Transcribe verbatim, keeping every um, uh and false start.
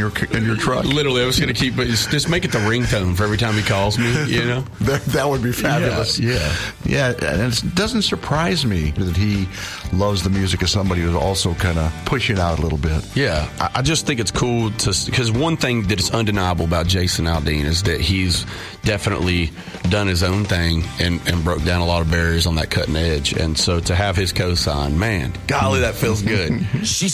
your in your truck. Literally, I was going to keep just make it the ringtone for every time he calls me. You know, that, that would be fabulous. Yeah, yeah, yeah. And it doesn't surprise me that he loves the music of somebody who's also kind of pushing out a little bit. Yeah, I, I just think it's cool to because one thing that is undeniable about Jason Aldean is that he's definitely done his own thing and, and broke down a lot of barriers on that cutting edge. And so to have his cosign, man, golly, that feels good.